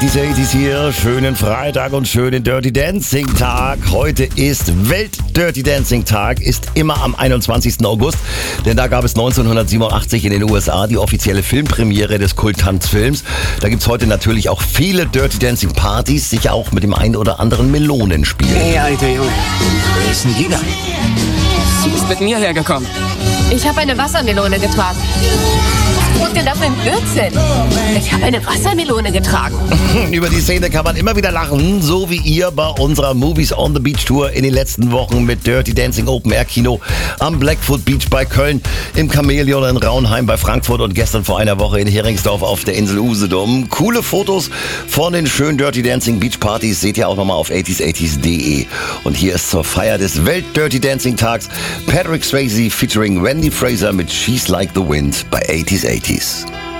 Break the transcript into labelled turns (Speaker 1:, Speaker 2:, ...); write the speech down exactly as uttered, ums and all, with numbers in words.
Speaker 1: achtzig achtzig hier, schönen Freitag und schönen Dirty Dancing Tag. Heute ist Welt-Dirty Dancing Tag, ist immer am einundzwanzigsten August, denn da gab es neunzehnhundertsiebenundachtzig in den U S A die offizielle Filmpremiere des Kulttanzfilms. Da gibt's heute natürlich auch viele Dirty Dancing Partys, sicher auch mit dem ein oder anderen Melonenspiel.
Speaker 2: Hey, alter Junge, wer ist denn die da? Sie ist mit mir hergekommen.
Speaker 3: Ich habe eine Wassermelone getragen. Was tut denn da für ein Blödsinn? Ich habe eine Wassermelone getragen.
Speaker 1: Über die Szene kann man immer wieder lachen, so wie ihr bei unserer Movies on the Beach Tour in den letzten Wochen mit Dirty Dancing Open Air Kino am Blackfoot Beach bei Köln, im Chamäleon in Raunheim bei Frankfurt und gestern vor einer Woche in Heringsdorf auf der Insel Usedom. Coole Fotos von den schönen Dirty Dancing Beach Partys seht ihr auch nochmal auf achtzig achtzig punkt de. Und hier ist zur Feier des Welt-Dirty Dancing Tags Patrick Swayze featuring Wendy Fraser mit She's Like the Wind bei achtzig achtzig.